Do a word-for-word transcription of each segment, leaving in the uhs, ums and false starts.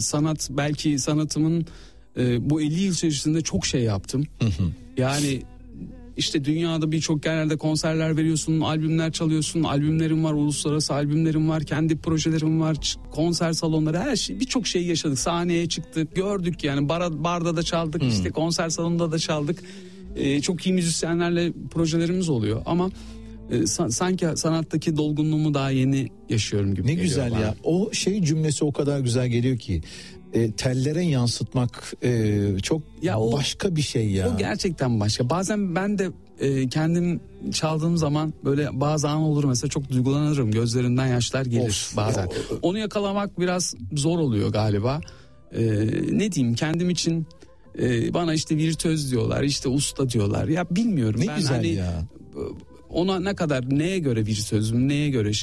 sanat, belki sanatımın e, bu elli yıl içerisinde çok şey yaptım. Hı hı. Yani işte dünyada birçok yerlerde konserler veriyorsun, albümler çalıyorsun, albümlerim var, uluslararası albümlerim var, kendi projelerim var, konser salonları, her şey, birçok şey yaşadık. Sahneye çıktık, gördük yani, bara, barda da çaldık, hmm. işte konser salonunda da çaldık. Ee, çok iyi müzisyenlerle projelerimiz oluyor ama e, sa- sanki sanattaki dolgunluğumu daha yeni yaşıyorum gibi. Ne güzel bana. Ya, o şey cümlesi o kadar güzel geliyor ki. E, tellere yansıtmak e, çok ya o, başka bir şey ya. O gerçekten başka. Bazen ben de e, kendim çaldığım zaman böyle bazı an olur mesela, çok duygulanırım. Gözlerimden yaşlar gelir of, bazen. Ya. Onu yakalamak biraz zor oluyor galiba. E, ne diyeyim, kendim için e, bana işte virtüöz diyorlar, işte usta diyorlar. Ya bilmiyorum. Ne ben güzel hani, ya. Ona ne kadar, neye göre virtüözüm, neye göre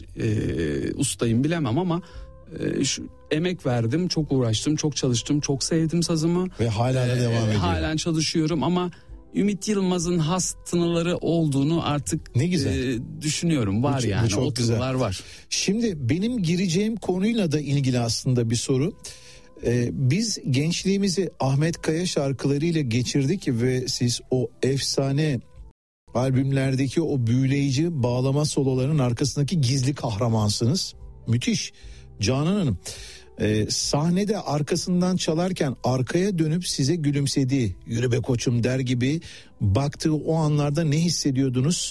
e, ustayım bilemem ama e, şu emek verdim, çok uğraştım, çok çalıştım, çok sevdim sazımı. Ve hala da ee, devam ediyor. Halen çalışıyorum ama Ümit Yılmaz'ın has tınıları olduğunu artık ne güzel. E, düşünüyorum. Var bu, yani bu çok o tınılar var. Şimdi benim gireceğim konuyla da ilgili aslında bir soru. Ee, biz gençliğimizi Ahmet Kaya şarkılarıyla geçirdik ve siz o efsane albümlerdeki o büyüleyici bağlama sololarının arkasındaki gizli kahramansınız. Müthiş. Canan Hanım, e, sahnede arkasından çalarken arkaya dönüp size gülümsediği, yürü be koçum der gibi baktığı o anlarda ne hissediyordunuz?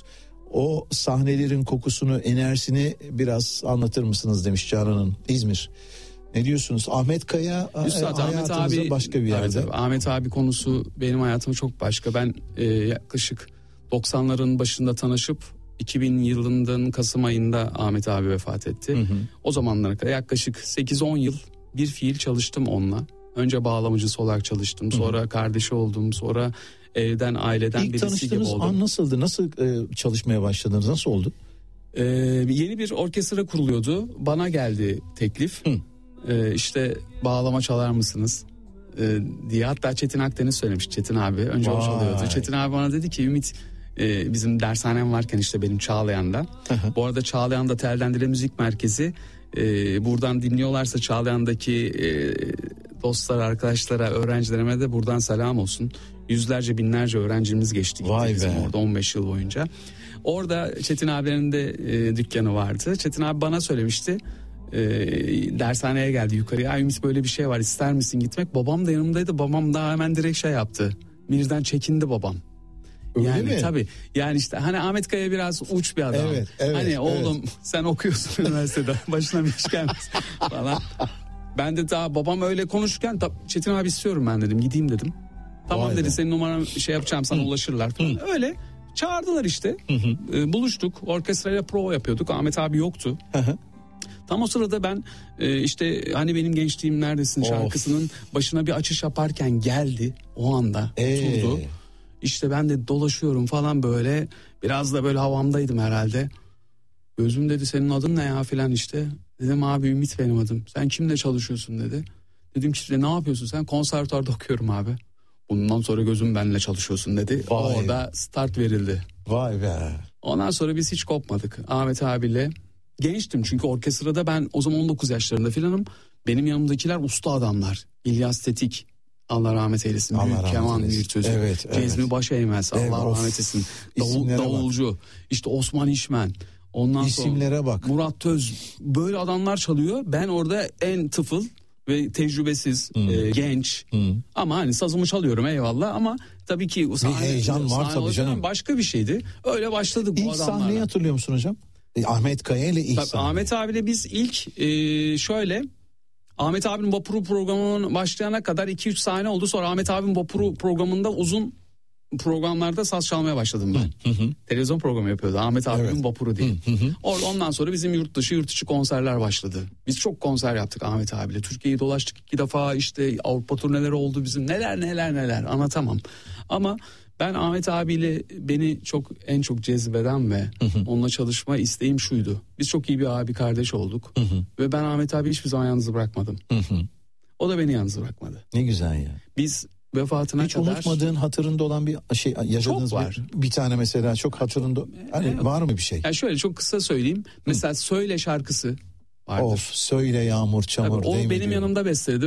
O sahnelerin kokusunu, enerjisini biraz anlatır mısınız demiş Canan Hanım. İzmir. Ne diyorsunuz? Ahmet Kaya Üstad, hayatınızda Ahmet abi, başka bir yerde. Evet, Ahmet abi konusu benim hayatım çok başka. Ben e, yaklaşık doksanların başında tanışıp iki bin yılının Kasım ayında Ahmet abi vefat etti. Hı hı. O zamanlara kadar yaklaşık sekiz on yıl bir fiil çalıştım onunla. Önce bağlamacısı olarak çalıştım. Sonra hı hı. kardeşi oldum. Sonra evden, aileden İlk birisi gibi oldum. İlk tanıştığınız an nasıldı? Nasıl e, çalışmaya başladınız? Nasıl oldu? Ee, yeni bir orkestra kuruluyordu. Bana geldi teklif. Hı. Ee, işte bağlama çalar mısınız? Ee, diye. Hatta Çetin Akdeniz söylemiş, Çetin abi. Önce Vay. o çalıyordu. Çetin abi bana dedi ki, Ümit, e, bizim dershanem varken işte benim Çağlayan'da. Hı-hı. Bu arada Çağlayan'da Teldendire Müzik Merkezi. E, buradan dinliyorlarsa Çağlayan'daki e, dostlar, arkadaşlara, öğrencilerime de buradan selam olsun. Yüzlerce, binlerce öğrencimiz geçti. Vay bizim be. orada on beş yıl boyunca. Orada Çetin abilerin de e, dükkanı vardı. Çetin abi bana söylemişti. E, dershaneye geldi yukarıya. Ümit, böyle bir şey var, ister misin gitmek? Babam da yanımdaydı. Babam da hemen direkt şey yaptı. Birden çekindi babam. Öyle yani mi? Tabii. Yani işte hani Ahmet Kaya biraz uç bir adam. Evet, evet, hani oğlum evet. sen okuyorsun üniversitede, başına bir iş gelmez falan. Ben de daha babam öyle konuşurken Çetin abi istiyorum ben dedim, gideyim dedim. Tamam Vay dedi be. Senin numaranı şey yapacağım, sana ulaşırlar falan. Öyle çağırdılar işte. Hı hı. Ee, buluştuk, orkestrayla prova yapıyorduk. Ahmet abi yoktu. Hı hı. Tam o sırada ben e, işte hani benim gençliğim neredesin of. şarkısının başına bir açış yaparken geldi o anda. Ee. Oturdu. İşte ben de dolaşıyorum falan böyle, biraz da böyle havamdaydım herhalde. Gözüm dedi, senin adın ne ya filan işte. Dedim abi Ümit benim adım. Sen kimle çalışıyorsun dedi. Dedim ki işte ne yapıyorsun sen? Konservatuarda okuyorum abi. Bundan sonra gözüm benle çalışıyorsun dedi. Vay. Orada start verildi. Vay be. Ondan sonra biz hiç kopmadık Ahmet abiyle. Gençtim çünkü orkestrada, ben o zaman on dokuz yaşlarında filanım. Benim yanımdakiler usta adamlar. İlyas Tetik, Allah rahmet eylesin. Allah Büyük keman virtüözü. Evet, evet. Cezmi Başeymez, Allah evet, rahmet eylesin. Davul, davulcu. Bak. İşte Osman İşmen. Ondan İsimlere sonra bak. Murat Töz. Böyle adamlar çalıyor. Ben orada en tıfıl ve tecrübesiz, hmm. e, genç. Hmm. Ama hani sazımı çalıyorum eyvallah ama tabii ki bir sahne, heyecan var tabii canım. Başka bir şeydi. Öyle başladık İlk bu adamlarla. İlk sahneyi hatırlıyor musun hocam? Ahmet Kaya ile ilk tabii, sahne. Ahmet abiyle biz ilk e, şöyle... Ahmet abinin Vapuru programının başlayana kadar iki üç sahne oldu. Sonra Ahmet abinin Vapuru programında uzun programlarda saz çalmaya başladım ben. Hı hı. Televizyon programı yapıyordu Ahmet abinin evet. Vapuru diye. Hı hı. Orada ondan sonra bizim yurt dışı yurt içi konserler başladı. Biz çok konser yaptık Ahmet abiyle. Türkiye'yi dolaştık iki defa, işte Avrupa turneleri oldu bizim. Neler neler neler anlatamam. Ama ben Ahmet abiyle beni çok en çok cezbeden ve hı hı. onunla çalışma isteğim şuydu. Biz çok iyi bir abi kardeş olduk. Hı hı. Ve ben Ahmet abi hiçbir zaman yalnız bırakmadım. Hı hı. O da beni yalnız bırakmadı. Ne güzel ya. Biz vefatına hiç kadar... Hiç unutmadığın, hatırında olan bir şey yaşadığınız çok var. Bir, bir tane mesela çok hatırında. Hani ee, var mı bir şey? Yani şöyle çok kısa söyleyeyim. Hı. Mesela Söyle şarkısı vardır. Of, söyle yağmur çamur. Tabii, o değil benim mi yanımda besteledi.